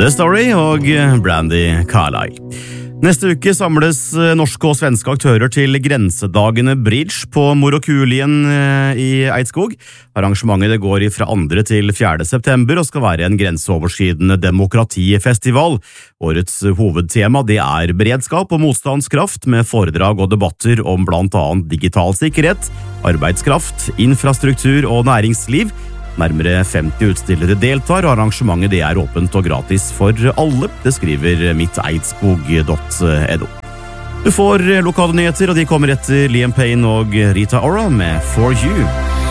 The Story og Brandy Carlile. Neste uke samles norske og svenske aktører til Grensedagene Bridge på Morokulien i Eidskog. Arrangementet går fra 2. til 4. september og skal være en grenseoverskridende demokratifestival. Årets hovedtema det er beredskap og motstandskraft med foredrag og debatter om blant annet digital sikkerhet, arbeidskraft, infrastruktur og næringsliv. Nærmere 50 utstillere deltar, og arrangementet det er åpent og gratis for alle. Det skriver mitteidskog.no. Du får lokale nyheter, og de kommer etter Liam Payne og Rita Ora med For You.